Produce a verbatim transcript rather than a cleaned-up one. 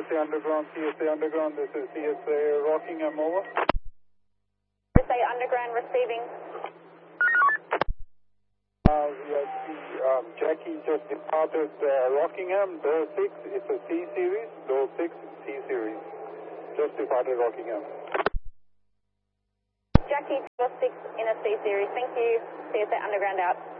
S A Underground, T S A Underground, this is T S A Rockingham, over. T S A Underground receiving. Uh, we have the um, Jackie just departed uh, Rockingham, door six, it's a C series, door six, C series. Just departed Rockingham. Jackie, door six in a C series, thank you. T S A Underground out.